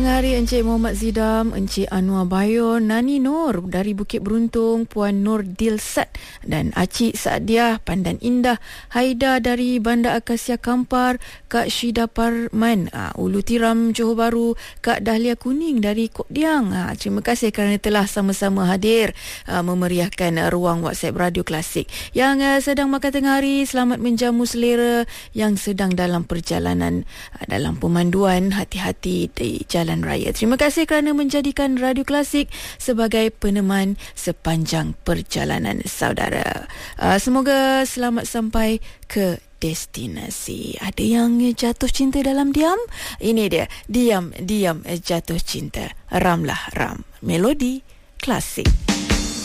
tengah hari Encik Muhammad Zidam, Encik Anwar Bayo, Nani Nur dari Bukit Beruntung, Puan Nur Dilsat dan Acik Saadiah Pandan Indah, Haida dari Bandar Akasia Kampar, Kak Syida Parman, Ulu Tiram Johor Bahru, Kak Dahlia Kuning dari Kok Diang. Terima kasih kerana telah sama-sama hadir memeriahkan ruang WhatsApp Radio Klasik. Yang sedang makan tengah hari, selamat menjamu selera. Yang sedang dalam perjalanan, dalam pemanduan, hati-hati di jalan raya. Terima kasih kerana menjadikan Radio Klasik sebagai peneman sepanjang perjalanan saudara. Semoga selamat sampai ke destinasi. Ada yang jatuh cinta dalam diam? Ini dia, diam jatuh cinta. Ramlah Ram. Melodi Klasik.